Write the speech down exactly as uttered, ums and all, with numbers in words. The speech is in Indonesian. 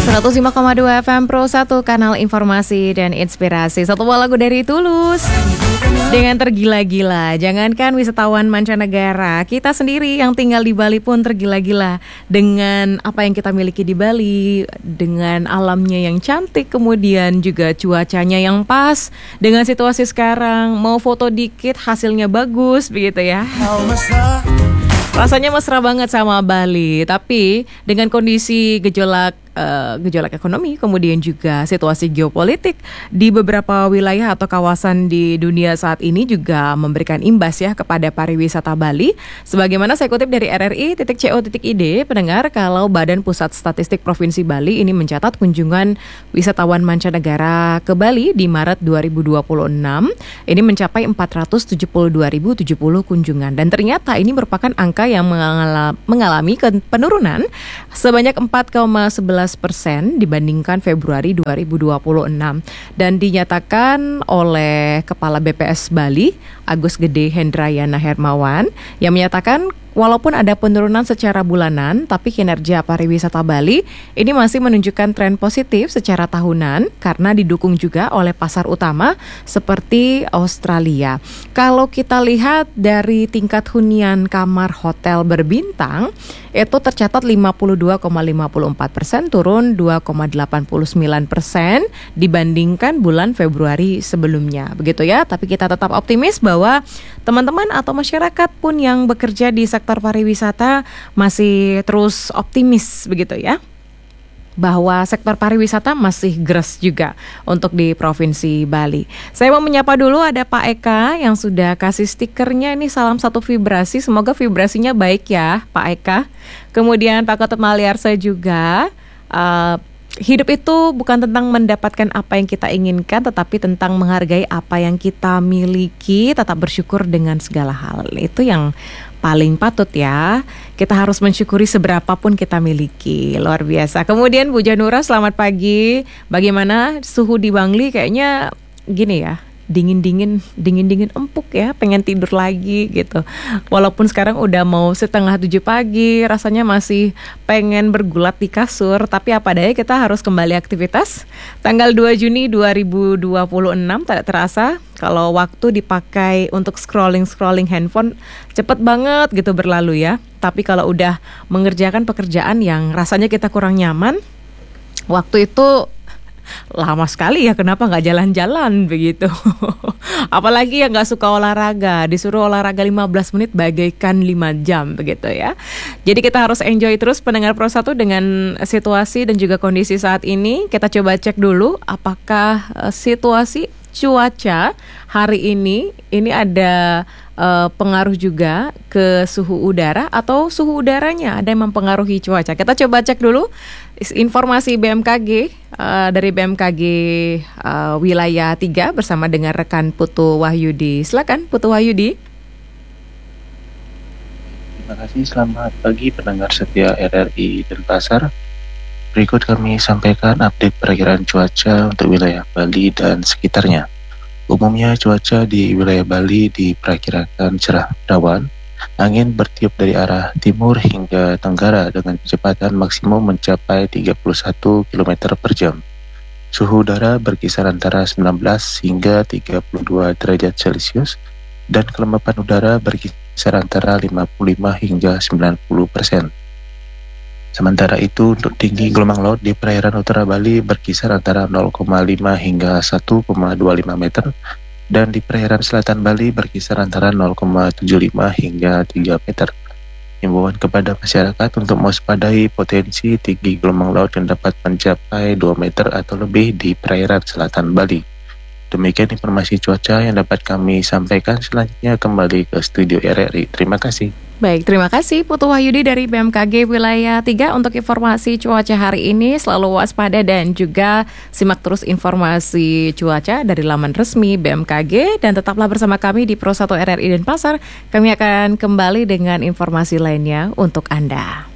seratus lima koma dua F M Pro satu, kanal informasi dan inspirasi. Satu buah lagu dari Tulus dengan tergila-gila. Jangankan wisatawan mancanegara, kita sendiri yang tinggal di Bali pun tergila-gila dengan apa yang kita miliki di Bali, dengan alamnya yang cantik, kemudian juga cuacanya yang pas. Dengan situasi sekarang, mau foto dikit hasilnya bagus, begitu ya. Rasanya mesra banget sama Bali, tapi dengan kondisi gejolak uh, gejolak ekonomi, kemudian juga situasi geopolitik di beberapa wilayah atau kawasan di dunia saat ini juga memberikan imbas ya kepada pariwisata Bali. Sebagaimana saya kutip dari R R I titik co titik I D, pendengar, kalau Badan Pusat Statistik Provinsi Bali ini mencatat kunjungan wisatawan mancanegara ke Bali di Maret dua ribu dua puluh enam ini mencapai empat ratus tujuh puluh dua ribu tujuh puluh kunjungan, dan ternyata ini merupakan angka yang mengalami penurunan sebanyak empat koma sebelas persen dibandingkan Februari dua ribu dua puluh enam, dan dinyatakan oleh Kepala B P S Bali Agus Gede Hendrayana Hermawan yang menyatakan walaupun ada penurunan secara bulanan, tapi kinerja pariwisata Bali ini masih menunjukkan tren positif secara tahunan karena didukung juga oleh pasar utama seperti Australia. Kalau kita lihat dari tingkat hunian kamar hotel berbintang, itu tercatat lima puluh dua koma lima puluh empat persen, turun dua koma delapan puluh sembilan persen dibandingkan bulan Februari sebelumnya. Begitu ya, tapi kita tetap optimis bahwa teman-teman atau masyarakat pun yang bekerja di sektor pariwisata masih terus optimis begitu ya, bahwa sektor pariwisata masih geras juga untuk di Provinsi Bali. Saya mau menyapa dulu ada Pak Eka yang sudah kasih stikernya, ini salam satu vibrasi, semoga vibrasinya baik ya Pak Eka. Kemudian Pak Ketut Maliarsa juga, uh, hidup itu bukan tentang mendapatkan apa yang kita inginkan, tetapi tentang menghargai apa yang kita miliki, tetap bersyukur dengan segala hal. Itu yang paling patut ya. Kita harus mensyukuri seberapapun kita miliki. Luar biasa. Kemudian Bu Janura, selamat pagi. Bagaimana suhu di Bangli? Kayaknya gini ya, dingin-dingin, dingin-dingin empuk ya, pengen tidur lagi gitu. Walaupun sekarang udah mau setengah tujuh pagi, rasanya masih pengen bergulat di kasur, tapi apa daya kita harus kembali aktivitas. Tanggal dua Juni dua ribu dua puluh enam, tak terasa kalau waktu dipakai untuk scrolling-scrolling handphone cepet banget gitu berlalu ya. Tapi kalau udah mengerjakan pekerjaan yang rasanya kita kurang nyaman, waktu itu lama sekali ya, kenapa nggak jalan-jalan begitu. Apalagi yang nggak suka olahraga, disuruh olahraga lima belas menit bagaikan lima jam begitu ya. Jadi kita harus enjoy terus pendengar Pro satu dengan situasi dan juga kondisi saat ini. Kita coba cek dulu apakah uh, situasi cuaca hari ini ini ada uh, pengaruh juga ke suhu udara, atau suhu udaranya ada yang mempengaruhi cuaca. Kita coba cek dulu informasi B M K G uh, dari B M K G uh, wilayah tiga bersama dengan rekan Putu Wahyudi. Silakan Putu Wahyudi. Terima kasih, selamat pagi pendengar setia R R I Denpasar. Berikut kami sampaikan update perakiraan cuaca untuk wilayah Bali dan sekitarnya. Umumnya cuaca di wilayah Bali diperkirakan cerah berawan, angin bertiup dari arah timur hingga tenggara dengan kecepatan maksimum mencapai tiga puluh satu kilometer per jam. Suhu udara berkisar antara sembilan belas hingga tiga puluh dua derajat Celcius dan kelembapan udara berkisar antara lima puluh lima hingga sembilan puluh persen. Sementara itu, untuk tinggi gelombang laut di perairan utara Bali berkisar antara nol koma lima hingga satu koma dua lima meter, dan di perairan selatan Bali berkisar antara nol koma tujuh lima hingga tiga meter. Himbauan kepada masyarakat untuk mewaspadai potensi tinggi gelombang laut yang dapat mencapai dua meter atau lebih di perairan selatan Bali. Demikian informasi cuaca yang dapat kami sampaikan. Selanjutnya kembali ke studio R R I. Terima kasih. Baik, terima kasih Putu Wahyudi dari B M K G wilayah tiga untuk informasi cuaca hari ini. Selalu waspada dan juga simak terus informasi cuaca dari laman resmi B M K G, dan tetaplah bersama kami di Pro satu R R I Denpasar. Kami akan kembali dengan informasi lainnya untuk Anda.